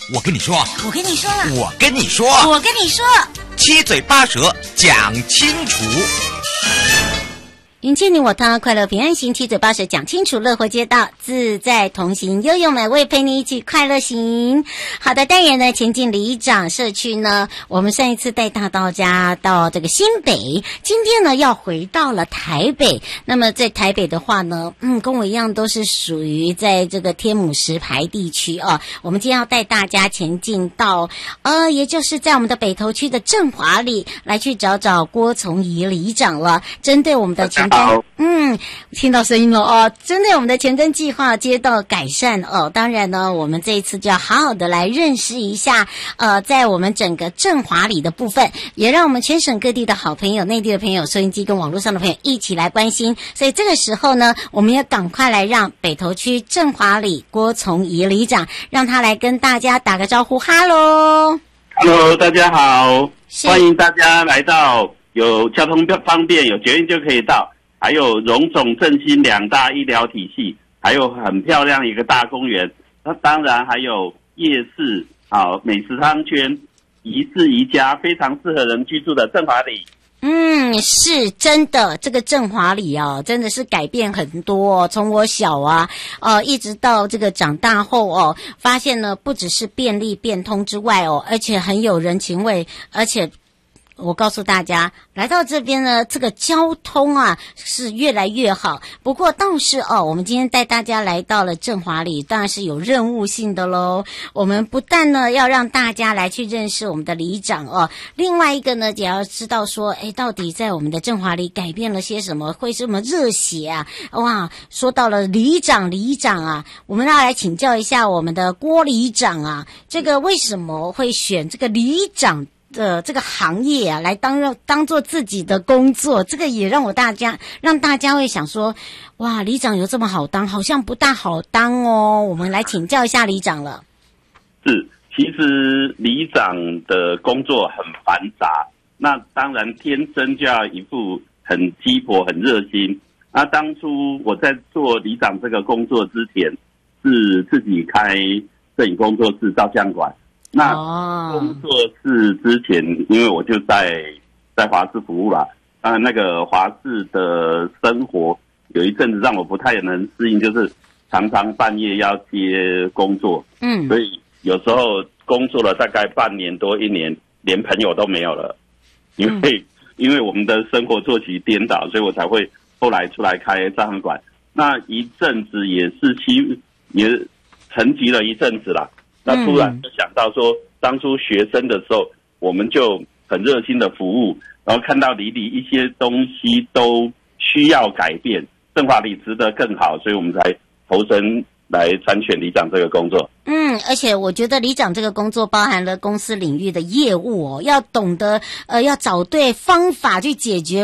我跟你说， 我跟你说了， 我跟你说， 我跟你说， 七嘴八舌讲清楚。 迎接你我他，快乐平安行，七嘴八舌讲清楚，乐活街道自在同行，悠悠美味陪你一起快乐行。好的，当然呢，前进里长社区呢，我们上一次带大家到这个新北，今天呢要回到了台北。那么在台北的话呢，跟我一样都是属于在这个天母石牌地区啊。我们今天要带大家前进到也就是在我们的北投区的振华里来去找找郭从仪里长了。针对我们的前听到声音了哦。针对我们的前瞻计划街道改善哦，当然呢，我们这一次就要好好的来认识一下在我们整个振华里的部分，也让我们全省各地的好朋友、内地的朋友、收音机跟网络上的朋友一起来关心。所以这个时候呢，我们要赶快来让北投区振华里郭从仪里长，让他来跟大家打个招呼。哈喽 ，Hello， 大家好，欢迎大家来到有交通方便、有捷运就可以到。还有荣总振兴两大医疗体系，还有很漂亮一个大公园，那当然还有夜市美食商圈，宜室宜家，非常适合人居住的振华里。 是真的，这个振华里真的是改变很多从我小一直到这个长大后发现呢，不只是便利变通之外而且很有人情味，而且我告诉大家，来到这边呢，这个交通是越来越好。不过倒是我们今天带大家来到了振华里，当然是有任务性的咯。我们不但呢要让大家来去认识我们的里长另外一个呢也要知道说，到底在我们的振华里改变了些什么，会这么热血啊！哇，说到了里长我们要来请教一下我们的郭里长这个为什么会选这个里长的这个行业来当做自己的工作，这个也让大家会想说，哇，里长有这么好当？好像不大好当我们来请教一下里长了。 是，其实里长的工作很繁杂，那当然天生就要一副很鸡婆、很热心。那当初我在做里长这个工作之前，是自己开摄影工作室、照相馆。那工作室之前，因为我就在华视服务啦，那个华视的生活有一阵子让我不太能适应，就是常常半夜要接工作，所以有时候工作了大概半年多1年，连朋友都没有了，因为我们的生活作息颠倒，所以我才会后来出来开照相馆。那一阵子也沉寂了一阵子啦。那突然就想到说，当初学生的时候，我们就很热心的服务，然后看到里一些东西都需要改变，振华里值得更好，所以我们才投身来参选里长这个工作。 而且我觉得里长这个工作包含了公司领域的业务要懂得要找对方法去解决